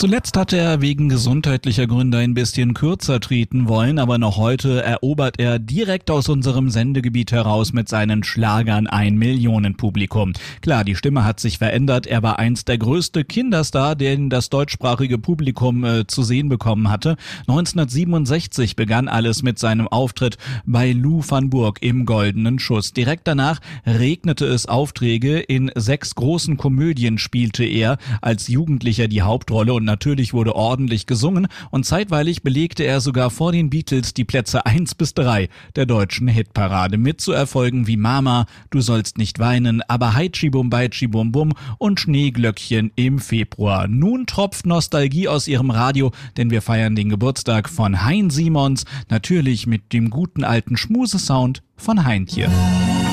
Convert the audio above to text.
Zuletzt hatte er wegen gesundheitlicher Gründe ein bisschen kürzer treten wollen, aber noch heute erobert er direkt aus unserem Sendegebiet heraus mit seinen Schlagern ein Millionenpublikum. Klar, die Stimme hat sich verändert. Er war einst der größte Kinderstar, den das deutschsprachige Publikum zu sehen bekommen hatte. 1967 begann alles mit seinem Auftritt bei Lou van Burg im Goldenen Schuss. Direkt danach regnete es Aufträge. In 6 großen Komödien spielte er als Jugendlicher die Hauptrolle und natürlich wurde ordentlich gesungen und zeitweilig belegte er sogar vor den Beatles die Plätze 1 bis 3 der deutschen Hitparade mit so Erfolgen wie Mama, Du sollst nicht weinen, aber Heitschi Bum Beitschi Bum Bum und Schneeglöckchen im Februar. Nun tropft Nostalgie aus ihrem Radio, denn wir feiern den Geburtstag von Hein Simons, natürlich mit dem guten alten Schmusesound von Heintje.